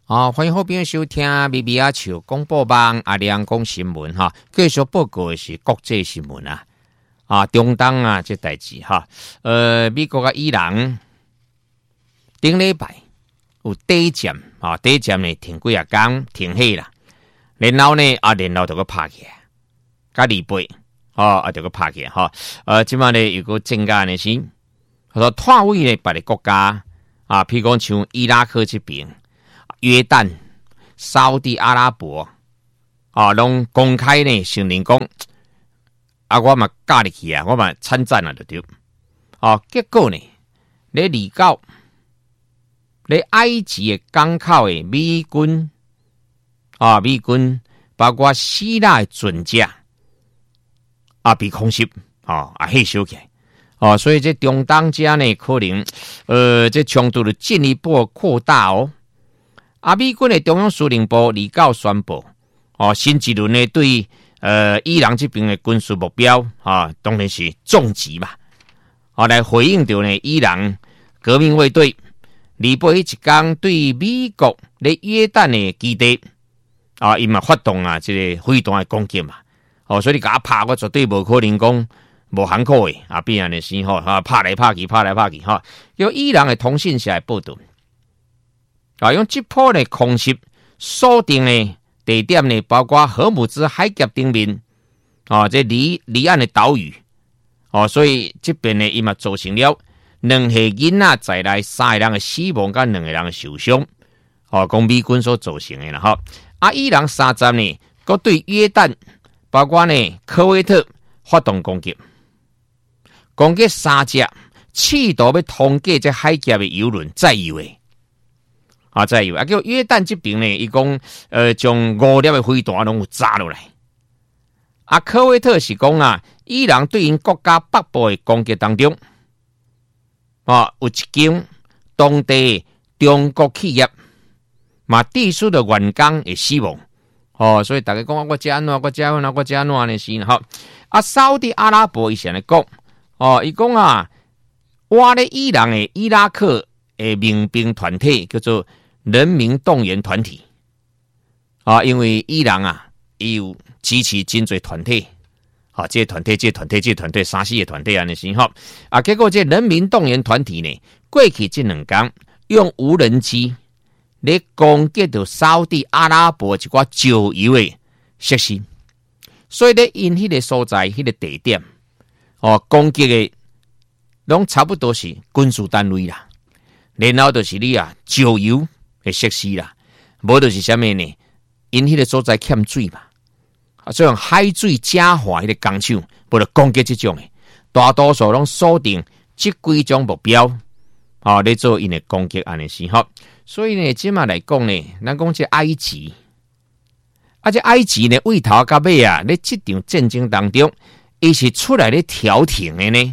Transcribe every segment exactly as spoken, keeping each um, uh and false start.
哦，欢迎好朋友收听咪咪啊笑广播网阿亮讲新闻哈，继续报告的是国际新闻啊，啊，中东啊这代志哈，呃，美国跟伊朗顶礼拜有第一站啊，第一站呢停几啊天停火啦，然后呢啊，然后就个拍起来，加礼拜哦啊就个拍起来哈，呃，即马呢有个增加呢是，他说摊位呢别个国家啊，譬如讲像伊拉克这边。约旦、沙特阿拉伯啊，拢公开呢承认讲啊，我嘛加入去啊，我嘛参战了就对。哦，结果呢，咧离到咧埃及的港口的美军啊，美军包括希腊的船只啊，被空袭啊，啊嘿烧起来。哦，所以这中东家呢，可能呃，这冲突的进一步扩大哦。啊，美军的中央司令部离告宣布，哦，新一轮呢对呃伊朗这边的军事目标啊，当然是重击嘛，啊，来回应到呢伊朗革命卫队礼拜一天对美国咧约旦的基地啊，伊嘛发动啊这个飞弹的攻击嘛，哦，所以你甲拍，我绝对无可能讲无含口的啊，变安尼先吼，啊，拍来拍去，拍来拍去哈，有伊朗的通讯社报道。啊，用这波的空袭锁定的地点呢，包括荷姆兹海峡顶面啊，这离离岸的岛屿哦，所以这边呢，伊嘛造成了两个囡仔在内三个人的死亡，跟两个人的受伤，哦，讲美军所造成的啦哈。啊，伊朗三站呢，佮对约旦，包括呢科威特发动攻击，攻击三只试图要通过这海峡的油轮载油的。啊，再有啊，叫约旦这边呢，伊讲呃，将五粒的飞弹拢有炸落来。啊，科威特是讲啊，伊朗对因国家北部的攻击当中，啊，有一间当地中国企业嘛，地属的员工会死亡。哦，所以大家讲我这安怎，我这安怎，我这安怎呢？是哈。啊，沙特阿拉伯以前来讲，哦，伊讲啊，我咧伊朗的伊拉克的民兵团体叫做人民动员团体啊，因为伊朗啊，伊有支持真侪团体，啊，这个团体、这个团体、这个团体，三四个团体安尼先哈。啊，结果这人民动员团体呢，过去这两天用无人机来攻击到沙特阿拉伯一寡石油的设施，所以咧因迄个所在、迄、那个地点，哦，攻击的拢差不多是军事单位啦。然后就是你啊，石油的设施啦，无就是啥物呢？因迄个所在欠水嘛，啊，所以海水加化迄个工厂，无就攻击这种的，大多数拢锁定这几种目标，啊，来做因的攻击安尼是吼。所以呢，即马来讲呢，咱讲这埃及，啊，这埃及呢，为头到尾啊，咧这场战争当中，伊是出来咧调停的呢。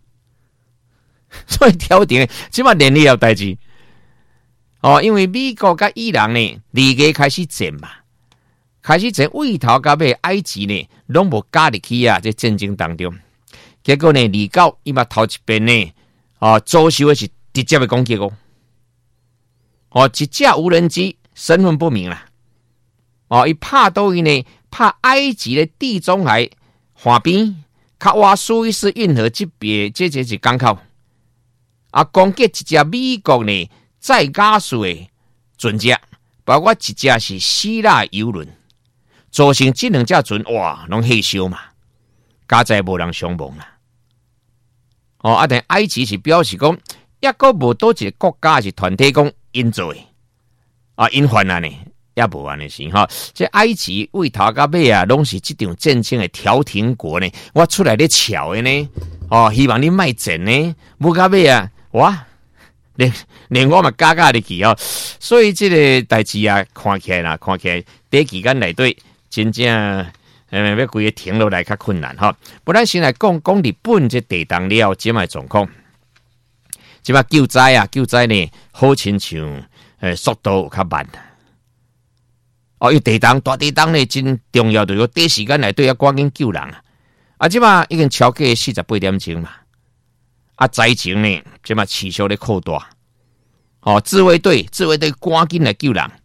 所以调停，即马连理了代志哦，因为美国甲伊朗呢，离个开始战嘛，开始战为头到尾，埃及呢拢无加入去啊，这战争当中，结果呢，离到伊嘛头一边呢，哦，遭受的是直接的攻击哦，哦，一架无人机身份不明啦，哦，伊拍倒伊呢，拍埃及的地中海岸边，卡瓦苏伊士运河这边，这这是港口。啊！攻击一只美国呢载加速的船只，包括一只是希腊油轮，造成这两只船哇，拢火烧嘛，加在无人伤亡啦。哦，啊，但埃及是表示讲，抑个无多一个国家是团体讲因做的，啊，因犯啊呢，也无安尼是哈。这埃及为头到尾啊，拢是这场战争的调停国呢，我出来咧瞧的呢，哦，希望你卖战呢，无到尾啊。哇，连连我嘛加加入去哦，所以这个代志啊，看起来啦，看起来第期间内底真正呃要规个停落来较困难哈。不然先来讲讲日本这地动了即卖状况，即卖救灾啊，救灾呢好亲像呃速度较慢。哦，因地动大地动呢真重要，就要第一时间内底要赶紧救人啊！啊，即卖已经超过四十八点钟嘛。啊，灾情呢，即嘛持续咧扩大。哦，自卫队，自卫队赶紧来救人。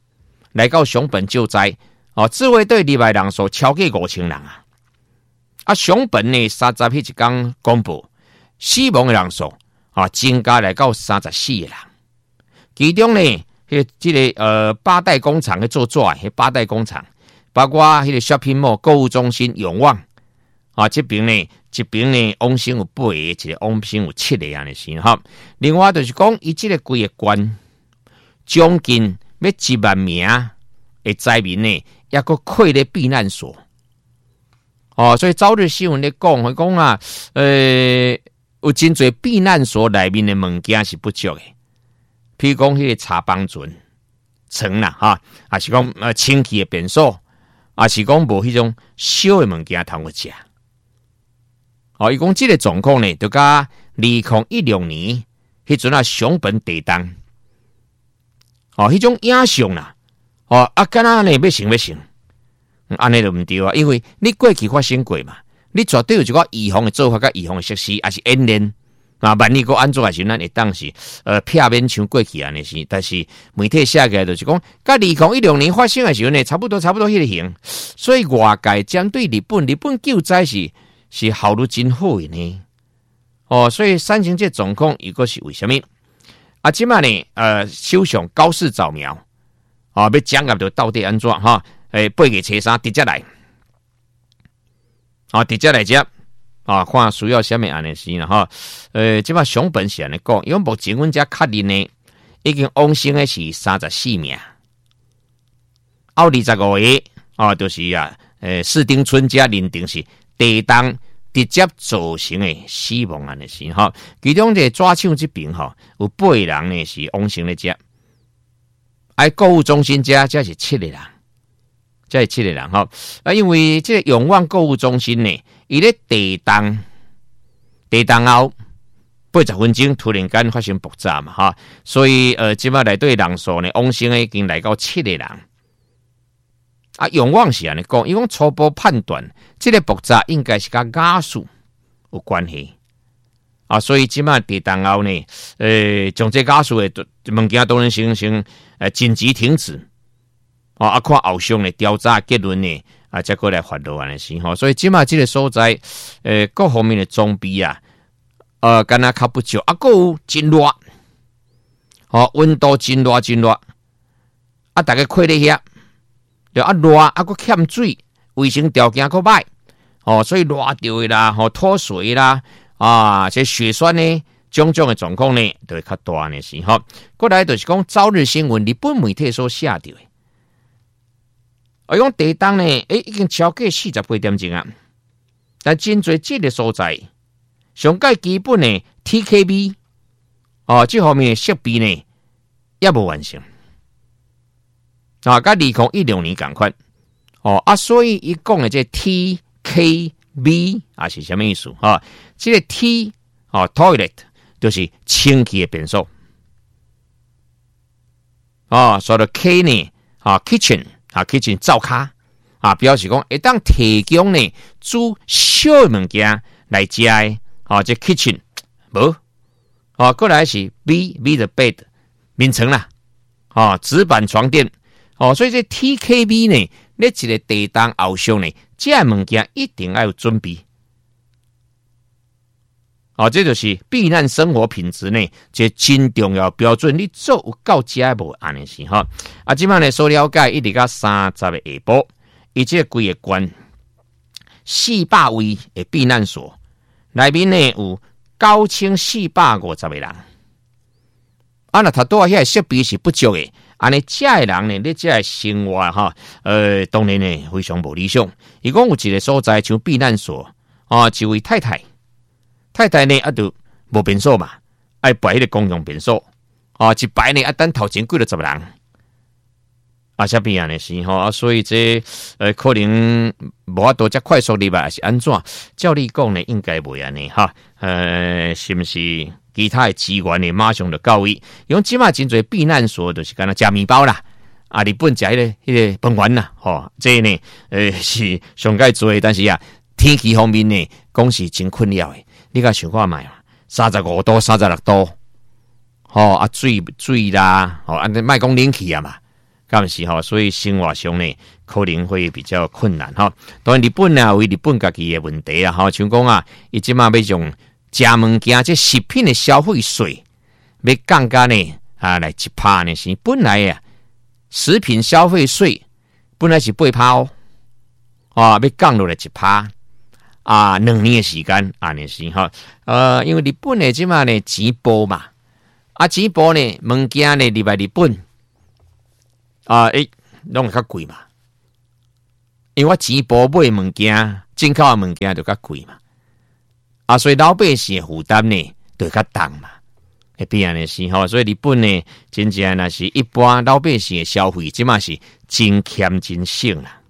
来到熊本救灾，哦，自卫队里面人数超过五千人啊！啊，熊本呢三十迄一天公布死亡的人数啊，增加来到三十四个人，其中呢，迄即个呃八代工厂去做纸，迄八代工厂，包括迄个 shopping mall 购物中心永旺啊，这边呢，这边呢，往生有八个，一个往生有七个安尼是哈。另外就是讲，伊即个规个县将近要一万名的灾民呢，抑个溃咧避难所。哦，所以朝日新闻咧讲，佢讲啊，呃，有真侪避难所内面的物件是不足的，譬如讲迄个茶帮船、床啦，哈，啊是讲呃清气的便所，啊是讲无迄种小的物件通去食。哦，伊讲即个状况呢，就甲二零一六年迄阵啊熊本地震，哦，迄种影像啦，哦啊，敢若呢要成要成。安尼就唔对啊，因为你过去发生过嘛，你绝对有一个预防的做法、甲预防的设施，还是演练啊。万一个安怎的时候，咱会当是呃避免像过去安尼是。但是媒体写起来就是讲，甲二零一六年发生的时候呢，差不多差不多迄个型。所以外界针对日本，日本救灾是是效率真好的呢。哦，所以三星这状况，如果是为什么？啊，即摆呢，呃，首相高市早苗啊，要掌握到到底安怎哈？诶，八月初三直接来，啊，直接来接啊，看需要什么安尼事啦哈。呃，即摆熊本是安尼讲，因为目前阮遮确认呢，已经往生的是三十四名，后二十五个啊，就是啊，诶，四丁村遮认定是地震直接造成的死亡安尼事哈。其中这抓抢这边哈，有八个人呢是往生的遮，而购物中心遮则是七个人。这是七个人哈，啊，因为这个永旺购物中心呢，伊咧地震地震后八十分钟突然间发生爆炸嘛哈，所以呃，即摆内底人数呢，往生已经来到七个人。啊，永旺是安尼讲，伊讲初步判断，这个爆炸应该是甲亚速有关系啊，所以即摆地震后呢，呃，将这亚速的物件都能形成呃紧急停止。哦，啊，看后续的调查结论呢，啊，再过来发落安尼是吼，所以即马即个所在，呃，各方面的装备啊，呃，敢若较不足，啊，还有真热，哦，温度真热真热，啊，大家困咧遐，就啊热，啊，佫欠水，卫生条件佫歹，哦，所以热掉的啦，吼、哦，脱水啦，啊，这血栓呢，种种的状况呢，就会较大安尼是吼。过来就是讲朝日新闻日本媒体所写到的。我讲地震呢，诶，已经超过四十八点钟啊！但真侪这个所在，上界基本的 T K B 哦，这方面的设备呢，也无完成啊。甲二零一六年同款哦啊，所以伊讲的这 T K B 啊是什么意思啊？这个 T 哦 toilet 就是清气的便所啊，所以 K 呢啊 kitchen。啊 ，kitchen 灶卡啊，表示讲会当提供呢煮小物件来食的啊，这 kitchen 无啊，过来是 B B 的 bed 名称啦啊，纸板床垫哦，所以这 T K B 呢，你一个地震后续呢，这物件一定要有准备。哦，这就是避难生活品质呢，这真重要标准。你做有够遮无安尼是哈？啊，即摆呢所了解，一直到三十个下晡，伊这规个关四百位的避难所，内面呢有九千四百五十个人。啊，那他多遐设备是不足的，安尼遮个人呢，你遮个生活哈，呃，当然呢非常无理想。伊讲有一个所在像避难所啊，一位太太。太太呢，啊，就无便所嘛，爱摆迄个公用便所，啊，一摆呢，啊，等头前几了十人，啊，这边安尼是吼，啊，所以这呃，可能无法度遮快速入来，是安怎？照你讲呢，应该袂安尼哈，呃，是不是？其他的资源呢，马上就到位。用即马真侪避难所，就是干那食面包啦，啊，日本食迄个迄个饭圆啦，吼，这呢，呃，是上界做，但是啊，天气方面呢，讲是真困扰的。你甲想看卖嘛？三十五度、三十六度，吼、哦、啊水水啦，吼、哦、安尼卖讲冷气啊嘛， 敢是吼，所以生活上呢可能会比较困难哈。当然日本啊，为日本家己的问题啊，吼，像讲啊，伊即马要用食物件即食品的消费税，要降价呢啊来一趴呢是本来啊，食品消费税本来是八趴哦，啊要降落来一趴。啊，两年的时间，安尼是哈，呃，因为日本的即马呢钱薄嘛，啊钱薄呢，物件呢入来日本，啊诶，拢会较贵嘛，因为我钱薄买物件，进口的物件就较贵嘛，啊，所以老百姓的负担呢就较重嘛，会变安尼是哈，所以日本呢真正若是一般老百姓的消费，即马是真欠真省啦。